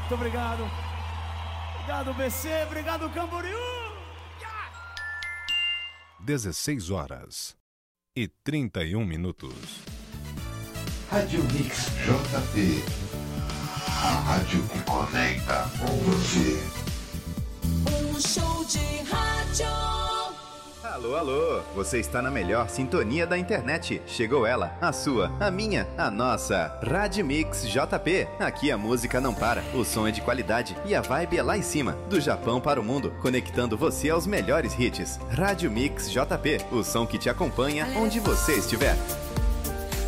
Muito obrigado. Obrigado, BC. Obrigado, Camboriú. 16h31. Rádio Mix JP. A rádio que conecta com você. Um show de rádio. Alô, alô, você está na melhor sintonia da internet. Chegou ela, a sua, a minha, a nossa Rádio Mix JP. Aqui a música não para, o som é de qualidade e a vibe é lá em cima, do Japão para o mundo, conectando você aos melhores hits. Rádio Mix JP, o som que te acompanha onde você estiver.